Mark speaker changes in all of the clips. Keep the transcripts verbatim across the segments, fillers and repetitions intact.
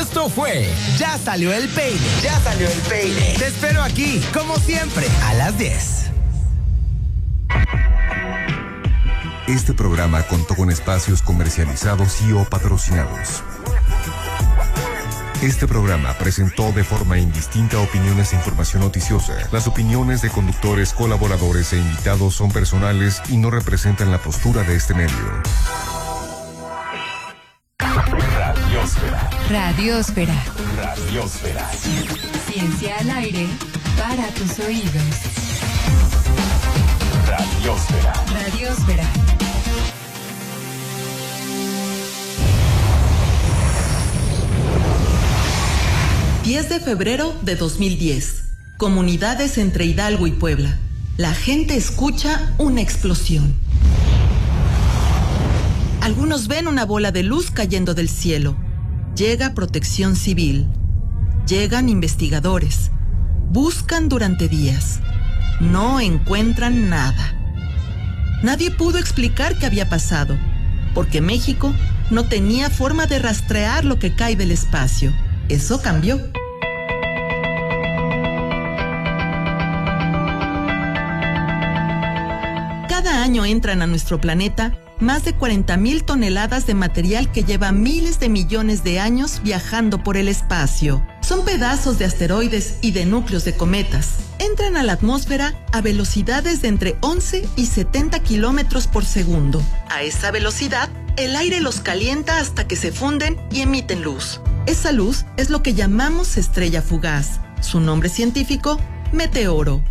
Speaker 1: Esto fue Ya Salió el Peine. Ya Salió el Peine. Te espero aquí, como siempre, a las diez.
Speaker 2: Este programa contó con espacios comercializados y o patrocinados. Este programa presentó de forma indistinta opiniones e información noticiosa. Las opiniones de conductores, colaboradores e invitados son personales y no representan la postura de este medio.
Speaker 3: Radiosfera.
Speaker 4: Radiosfera.
Speaker 3: Radiosfera.
Speaker 4: Ciencia al aire para tus oídos.
Speaker 3: Radiosfera.
Speaker 4: Radiosfera.
Speaker 5: diez de febrero de dos mil diez. Comunidades entre Hidalgo y Puebla. La gente escucha una explosión. Algunos ven una bola de luz cayendo del cielo. Llega Protección Civil. Llegan investigadores. Buscan durante días. No encuentran nada. Nadie pudo explicar qué había pasado, porque México no tenía forma de rastrear lo que cae del espacio. Eso cambió. Cada año entran a nuestro planeta más de cuarenta mil toneladas de material que lleva miles de millones de años viajando por el espacio. Son pedazos de asteroides y de núcleos de cometas. Entran a la atmósfera a velocidades de entre once y setenta kilómetros por segundo. A esa velocidad, el aire los calienta hasta que se funden y emiten luz. Esa luz es lo que llamamos estrella fugaz. Su nombre científico, meteoro.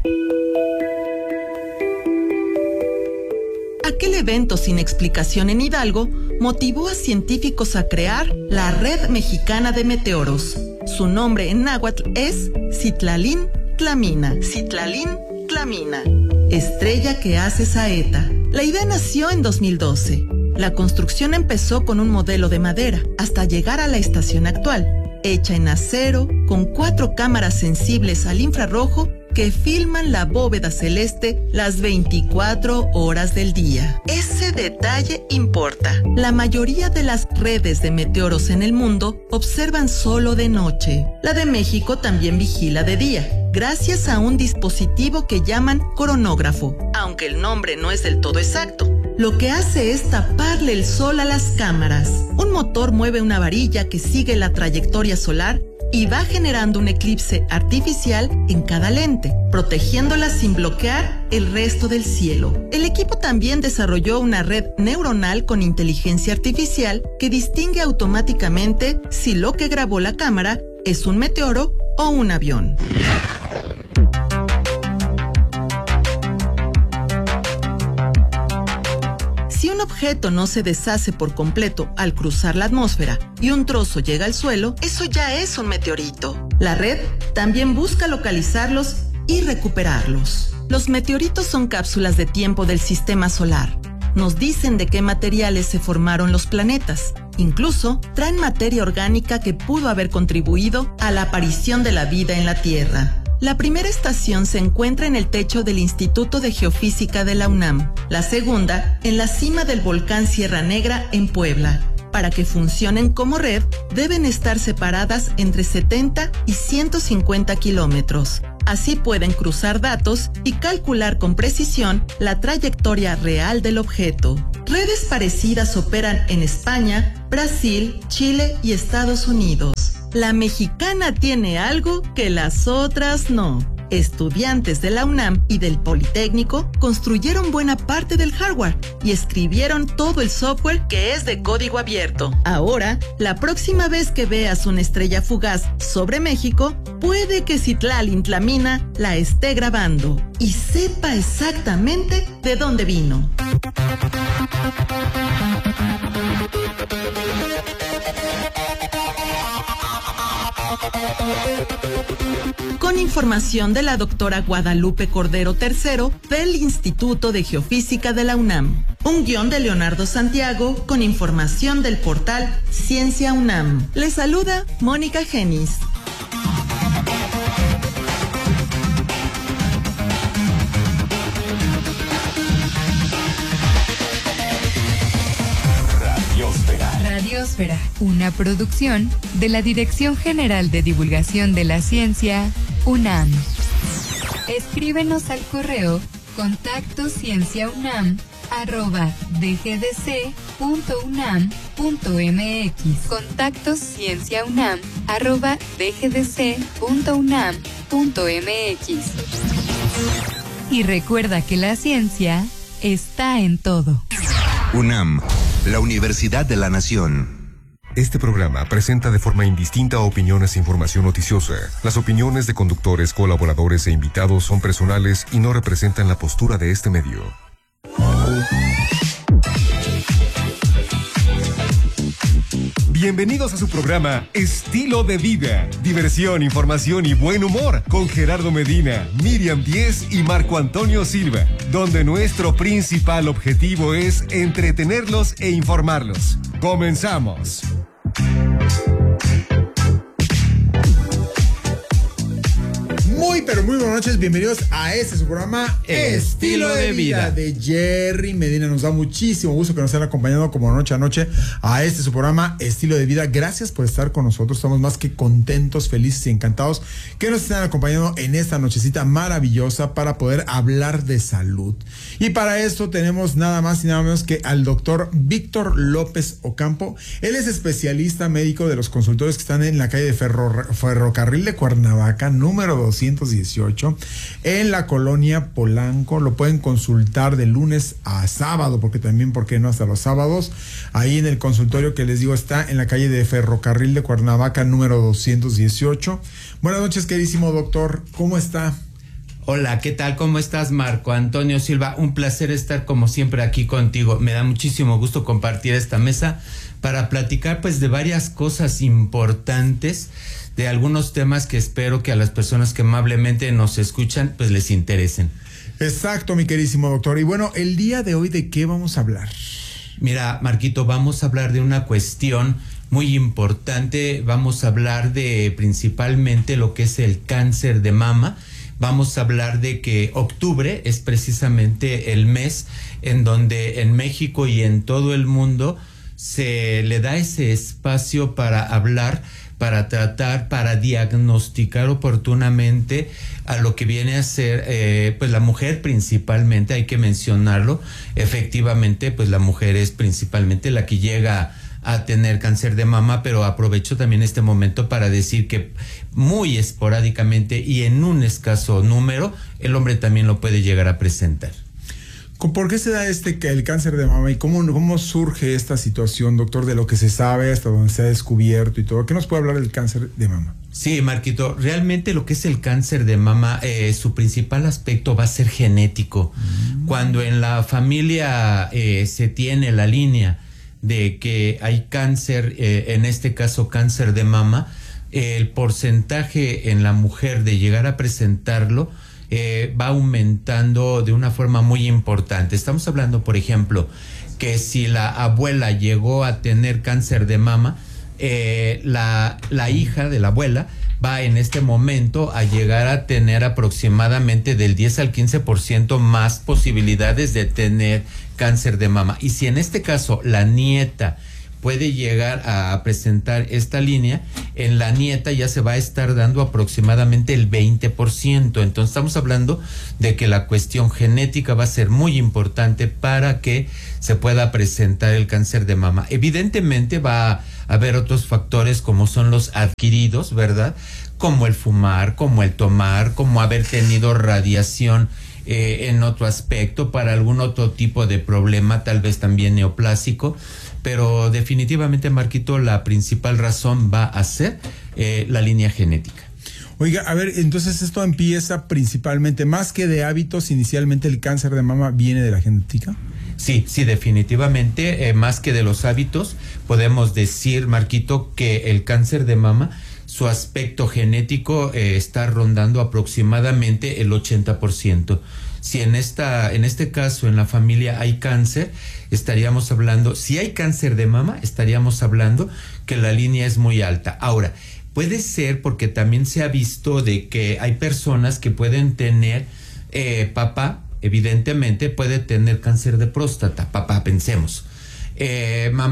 Speaker 5: Aquel evento sin explicación en Hidalgo motivó a científicos a crear la Red Mexicana de Meteoros. Su nombre en náhuatl es Citlalín-Tlamina. Citlalín-Tlamina. Estrella que hace saeta. La idea nació en dos mil doce. La construcción empezó con un modelo de madera hasta llegar a la estación actual, hecha en acero, con cuatro cámaras sensibles al infrarrojo que filman la bóveda celeste las veinticuatro horas del día. Ese detalle importa. La mayoría de las redes de meteoros en el mundo observan solo de noche. La de México también vigila de día, gracias a un dispositivo que llaman coronógrafo, aunque el nombre no es del todo exacto. Lo que hace es taparle el sol a las cámaras. Un motor mueve una varilla que sigue la trayectoria solar y va generando un eclipse artificial en cada lente, protegiéndola sin bloquear el resto del cielo. El equipo también desarrolló una red neuronal con inteligencia artificial que distingue automáticamente si lo que grabó la cámara es un meteoro o un avión. Si un objeto no se deshace por completo al cruzar la atmósfera y un trozo llega al suelo, eso ya es un meteorito. La red también busca localizarlos y recuperarlos. Los meteoritos son cápsulas de tiempo del sistema solar. Nos dicen de qué materiales se formaron los planetas. Incluso traen materia orgánica que pudo haber contribuido a la aparición de la vida en la Tierra. La primera estación se encuentra en el techo del Instituto de Geofísica de la UNAM. La segunda, en la cima del volcán Sierra Negra, en Puebla. Para que funcionen como red, deben estar separadas entre setenta y ciento cincuenta kilómetros. Así pueden cruzar datos y calcular con precisión la trayectoria real del objeto. Redes parecidas operan en España, Brasil, Chile y Estados Unidos. La mexicana tiene algo que las otras no. Estudiantes de la UNAM y del Politécnico construyeron buena parte del hardware y escribieron todo el software que es de código abierto. Ahora, la próxima vez que veas una estrella fugaz sobre México, puede que Citlalín-Tlamina la esté grabando y sepa exactamente de dónde vino. Con información de la doctora Guadalupe Cordero tercero del Instituto de Geofísica de la UNAM. Un guión de Leonardo Santiago con información del portal Ciencia UNAM. Les saluda Mónica Genis.
Speaker 3: Radiosfera.
Speaker 4: Radiosfera. Radiosfera, una producción de la Dirección General de Divulgación de la Ciencia, UNAM. Escríbenos al correo contacto cienciaunam arroba dgdc.unam.mx. Contacto cienciaunam arroba dgdc.unam.mx. Y recuerda que la ciencia está en todo.
Speaker 6: UNAM, la Universidad de la Nación.
Speaker 2: Este programa presenta de forma indistinta opiniones e información noticiosa. Las opiniones de conductores, colaboradores e invitados son personales y no representan la postura de este medio.
Speaker 7: Bienvenidos a su programa Estilo de Vida. Diversión, información y buen humor con Gerardo Medina, Miriam Díez y Marco Antonio Silva, donde nuestro principal objetivo es entretenerlos e informarlos. ¡Comenzamos!
Speaker 8: Muy, pero muy buenas noches, bienvenidos a este su programa
Speaker 9: Estilo, Estilo de, de vida.
Speaker 8: vida de Jerry Medina. Nos da muchísimo gusto que nos estén acompañando como noche a noche a este su programa Estilo de Vida. Gracias por estar con nosotros, estamos más que contentos, felices y encantados que nos estén acompañando en esta nochecita maravillosa para poder hablar de salud. Y para esto tenemos nada más y nada menos que al doctor Víctor López Ocampo. Él es especialista médico de los consultorios que están en la calle de Ferro, Ferrocarril de Cuernavaca, número doscientos dieciocho, en la colonia Polanco. Lo pueden consultar de lunes a sábado, porque también, ¿por qué no?, hasta los sábados, ahí en el consultorio que les digo está en la calle de Ferrocarril de Cuernavaca, número doscientos dieciocho. Buenas noches, queridísimo doctor, ¿cómo está?
Speaker 9: Hola, ¿qué tal? ¿Cómo estás, Marco Antonio Silva? Un placer estar como siempre aquí contigo. Me da muchísimo gusto compartir esta mesa para platicar pues de varias cosas importantes, de algunos temas que espero que a las personas que amablemente nos escuchan pues les interesen.
Speaker 8: Exacto, mi queridísimo doctor. Y bueno, el día de hoy, ¿de qué vamos a hablar?
Speaker 9: Mira, Marquito, vamos a hablar de una cuestión muy importante. Vamos a hablar de principalmente lo que es el cáncer de mama. Vamos a hablar de que octubre es precisamente el mes en donde en México y en todo el mundo se le da ese espacio para hablar, para tratar, para diagnosticar oportunamente a lo que viene a ser eh, pues la mujer principalmente, hay que mencionarlo. Efectivamente, pues la mujer es principalmente la que llega a tener cáncer de mama, pero aprovecho también este momento para decir que muy esporádicamente y en un escaso número el hombre también lo puede llegar a presentar.
Speaker 8: ¿Por qué se da este el cáncer de mama y cómo, cómo surge esta situación, doctor, de lo que se sabe hasta donde se ha descubierto y todo? ¿Qué nos puede hablar del cáncer de mama?
Speaker 9: Sí, Marquito, realmente lo que es el cáncer de mama, eh, su principal aspecto va a ser genético. Mm. Cuando en la familia eh, se tiene la línea de que hay cáncer, eh, en este caso cáncer de mama, eh, el porcentaje en la mujer de llegar a presentarlo Eh, va aumentando de una forma muy importante. Estamos hablando, por ejemplo, que si la abuela llegó a tener cáncer de mama, eh, la, la hija de la abuela va en este momento a llegar a tener aproximadamente del diez al quince por ciento más posibilidades de tener cáncer de mama. Y si en este caso la nieta puede llegar a presentar esta línea, en la nieta ya se va a estar dando aproximadamente el veinte por ciento. Entonces estamos hablando de que la cuestión genética va a ser muy importante para que se pueda presentar el cáncer de mama. Evidentemente va a haber otros factores como son los adquiridos, ¿verdad? Como el fumar, como el tomar, como haber tenido radiación eh, en otro aspecto para algún otro tipo de problema, tal vez también neoplásico. Pero definitivamente, Marquito, la principal razón va a ser eh, la línea genética.
Speaker 8: Oiga, a ver, entonces esto empieza principalmente, más que de hábitos, inicialmente el cáncer de mama viene de la genética.
Speaker 9: Sí, sí, definitivamente, eh, más que de los hábitos, podemos decir, Marquito, que el cáncer de mama, su aspecto genético eh, está rondando aproximadamente el ochenta por ciento. Si en esta, en este caso, en la familia hay cáncer, estaríamos hablando, si hay cáncer de mama, estaríamos hablando que la línea es muy alta. Ahora, puede ser porque también se ha visto de que hay personas que pueden tener, eh, papá, evidentemente puede tener cáncer de próstata, papá, pensemos. Eh, mamá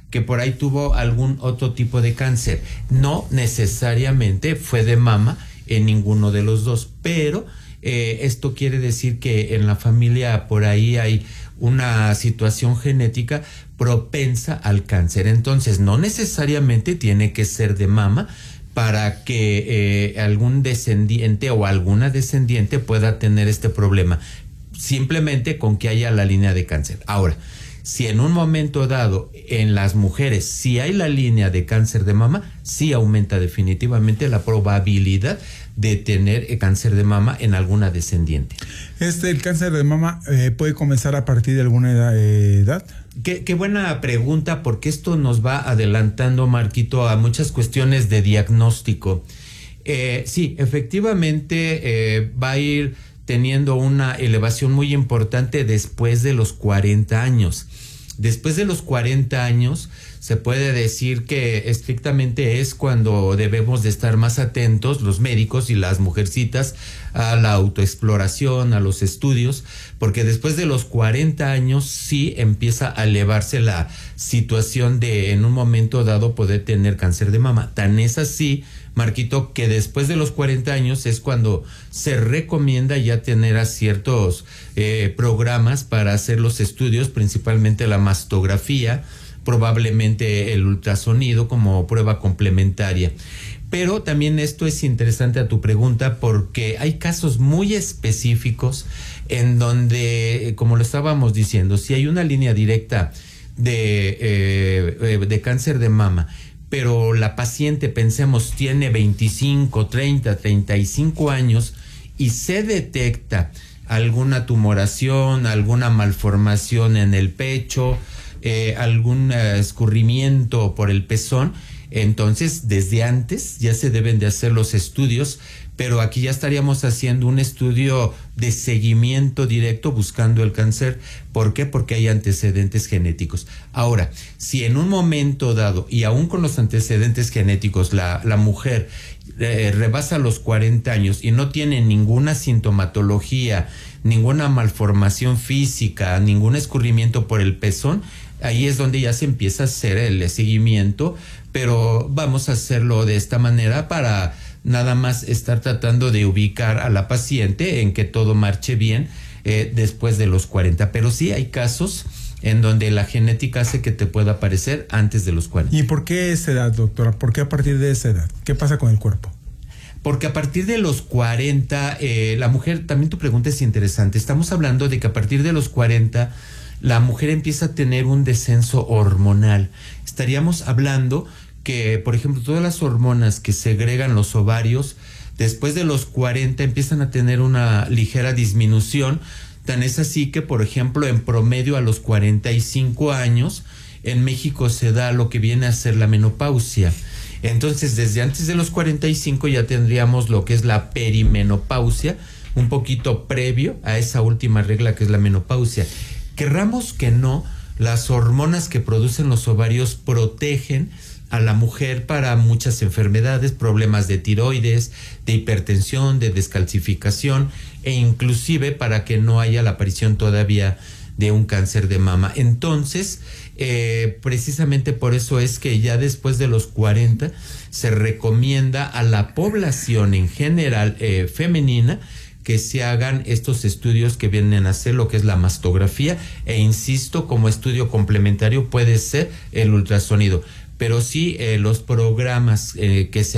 Speaker 9: que por ahí tuvo algún otro tipo de cáncer. No necesariamente fue de mama en ninguno de los dos, pero eh, esto quiere decir que en la familia por ahí hay una situación genética propensa al cáncer. Entonces, no necesariamente tiene que ser de mama para que eh, algún descendiente o alguna descendiente pueda tener este problema, simplemente con que haya la línea de cáncer. Ahora, si en un momento dado en las mujeres si hay la línea de cáncer de mama, sí aumenta definitivamente la probabilidad de tener eh, cáncer de mama en alguna descendiente.
Speaker 8: Este, el cáncer de mama eh, puede comenzar a partir de alguna edad. Eh, edad?
Speaker 9: Qué, qué buena pregunta, porque esto nos va adelantando, Marquito, a muchas cuestiones de diagnóstico. Eh, sí, efectivamente eh, va a ir teniendo una elevación muy importante después de los cuarenta años. Después de los cuarenta años se puede decir que estrictamente es cuando debemos de estar más atentos los médicos y las mujercitas a la autoexploración, a los estudios, porque después de los cuarenta años sí empieza a elevarse la situación de en un momento dado poder tener cáncer de mama. Tan es así, Marquito, que después de los cuarenta años es cuando se recomienda ya tener a ciertos eh, programas para hacer los estudios, principalmente la mastografía, probablemente el ultrasonido como prueba complementaria. Pero también esto es interesante a tu pregunta, porque hay casos muy específicos en donde, como lo estábamos diciendo, si hay una línea directa de, eh, de cáncer de mama, pero la paciente, pensemos, tiene veinticinco, treinta, treinta y cinco años y se detecta alguna tumoración, alguna malformación en el pecho, eh, algún uh, escurrimiento por el pezón, entonces desde antes ya se deben de hacer los estudios, pero aquí ya estaríamos haciendo un estudio de seguimiento directo buscando el cáncer. ¿Por qué? Porque hay antecedentes genéticos. Ahora, si en un momento dado, y aún con los antecedentes genéticos, la, la mujer eh, rebasa los cuarenta años y no tiene ninguna sintomatología, ninguna malformación física, ningún escurrimiento por el pezón, ahí es donde ya se empieza a hacer el seguimiento, pero vamos a hacerlo de esta manera para nada más estar tratando de ubicar a la paciente en que todo marche bien eh, después de los cuarenta. Pero sí hay casos en donde la genética hace que te pueda aparecer antes de los cuarenta.
Speaker 8: ¿Y por qué esa edad, doctora? ¿Por qué a partir de esa edad? ¿Qué pasa con el cuerpo?
Speaker 9: Porque a partir de los cuarenta, eh, la mujer, también tu pregunta es interesante, estamos hablando de que a partir de los cuarenta la mujer empieza a tener un descenso hormonal. Estaríamos hablando que, por ejemplo, todas las hormonas que segregan los ovarios, después de los cuarenta empiezan a tener una ligera disminución. Tan es así que, por ejemplo, en promedio a los cuarenta y cinco años, en México se da lo que viene a ser la menopausia. Entonces, desde antes de los cuarenta y cinco ya tendríamos lo que es la perimenopausia, un poquito previo a esa última regla que es la menopausia. Querramos que no, las hormonas que producen los ovarios protegen a la mujer para muchas enfermedades, problemas de tiroides, de hipertensión, de descalcificación e inclusive para que no haya la aparición todavía de un cáncer de mama. Entonces, eh, precisamente por eso es que ya después de los cuarenta se recomienda a la población en general eh, femenina que se hagan estos estudios que vienen a hacer lo que es la mastografía, e insisto, como estudio complementario puede ser el ultrasonido. Pero sí, eh, los programas eh, que se